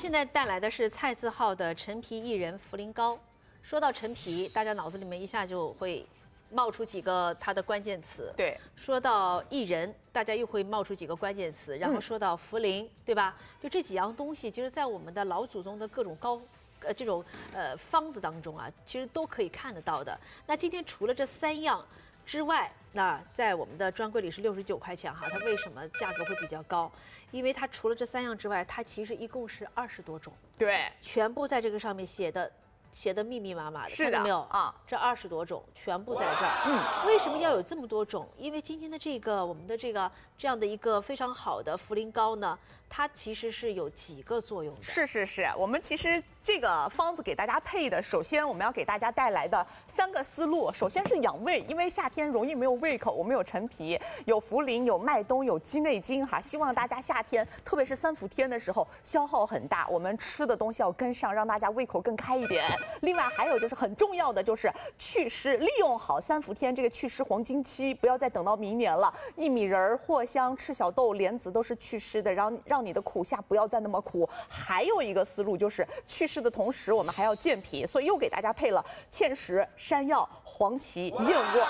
现在带来的是蔡字号的陈皮薏仁茯苓膏。说到陈皮，大家脑子里面一下就会冒出几个它的关键词。 对， 说到薏仁，大家又会冒出几个关键词，然后说到茯苓，对吧？就这几样东西，其实在我们的老祖宗的各种这种方子当中啊，其实都可以看得到的。那今天除了这3样之外，那在我们的专柜里是69块钱哈。它为什么价格会比较高？因为它除了这3样之外，它其实一共是20多种， 对， 全部在这个上面写的密密麻麻的， 是的看到没有啊？ 这20多种全部在这儿。为什么要有这么多种？因为今天的我们的这样的一个非常好的茯苓膏呢，它其实是有几个作用的。 是，我们其实这个方子给大家配的，首先我们要给大家带来的3个思路，首先是养胃，因为夏天容易没有胃口，我们有陈皮，有茯苓，有麦冬，有鸡内金哈。希望大家夏天，特别是3伏天的时候，消耗很大，我们吃的东西要跟上，让大家胃口更开一点。另外还有就是很重要的就是祛湿，利用好3伏天这个祛湿黄金期，不要再等到明年了。薏米仁、藿香、赤小豆、莲子都是祛湿的，让你的苦夏不要再那么苦。还有一个思路就是祛湿的同时，我们还要健脾，所以又给大家配了芡实、山药、黄芪、燕窝。